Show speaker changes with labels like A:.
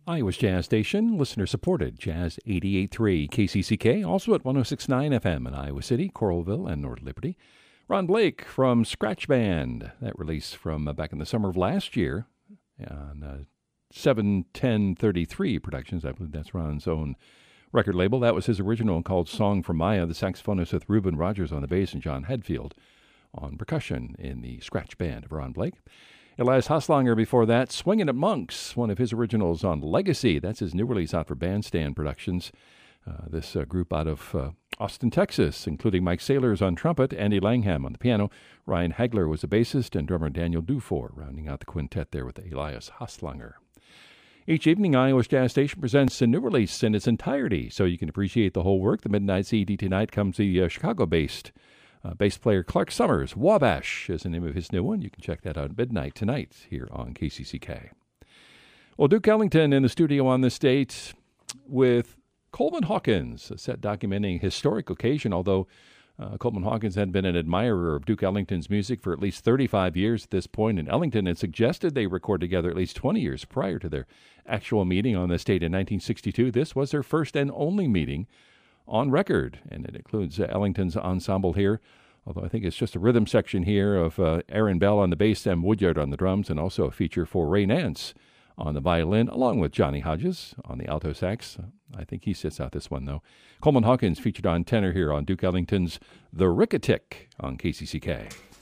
A: Iowa's Jazz Station, listener-supported Jazz 88.3 KCCK, also at 106.9 FM in Iowa City, Coralville, and North Liberty. Ron Blake from Scratch Band, that release from back in the summer of last year on 7/10/33 Productions. I believe that's Ron's own record label. That was his original called Song for Maya, the saxophonist with Reuben Rogers on the bass and John Hedfield on percussion in the Scratch Band of Ron Blake. Elias Haslanger before that, Swingin' at Monks, one of his originals on Legacy. That's his new release out for Bandstand Productions. This group out of Austin, Texas, including Mike Saylors on trumpet, Andy Langham on the piano. Ryan Hagler was the bassist, and drummer Daniel Dufour rounding out the quintet there with Elias Haslanger. Each evening, Iowa's Jazz Station presents a new release in its entirety, so you can appreciate the whole work. The Midnight CD tonight comes the Chicago-based bass player Clark Summers. Wabash is the name of his new one. You can check that out at midnight tonight here on KCCK. Well, Duke Ellington in the studio on this date with Coleman Hawkins, a set documenting a historic occasion, although Coleman Hawkins had been an admirer of Duke Ellington's music for at least 35 years at this point, and Ellington had suggested they record together at least 20 years prior to their actual meeting on this date in 1962. This was their first and only meeting on record, and it includes Ellington's ensemble here, although I think it's just a rhythm section here of Aaron Bell on the bass, Sam Woodyard on the drums, and also a feature for Ray Nance on the violin, along with Johnny Hodges on the alto sax. I think he sits out this one, though. Coleman Hawkins featured on tenor here on Duke Ellington's The Rickatic on KCCK.